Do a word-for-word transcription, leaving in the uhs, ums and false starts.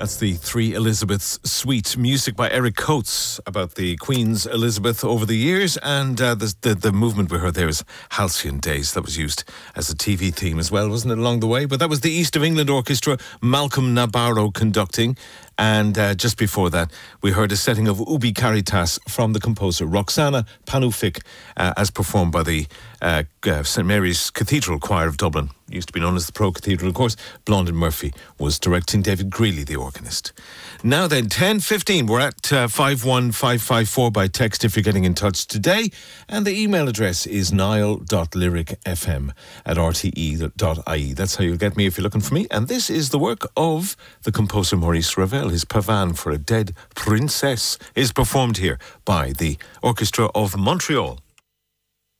That's the Three Elizabeths suite, music by Eric Coates about the Queen's Elizabeth over the years, and uh, the, the the movement we heard there is Halcyon Days. That was used as a T V theme as well, wasn't it, along the way? But that was the East of England Orchestra, Malcolm Nabarro conducting, and uh, just before that we heard a setting of Ubi Caritas from the composer Roxana Panufik, uh, as performed by the uh, uh, St Mary's Cathedral Choir of Dublin. Used to be known as the Pro Cathedral, of course. Blondin Murphy was directing, David Greeley the organist. Now then, ten fifteen, we're at uh, five one five five four by text if you're getting in touch today, and the email address is niall dot lyric f m at r t e dot i e. That's how you'll get me if you're looking for me, and this is the work of the composer Maurice Ravel. His Pavane for a Dead Princess is performed here by the Orchestra of Montreal.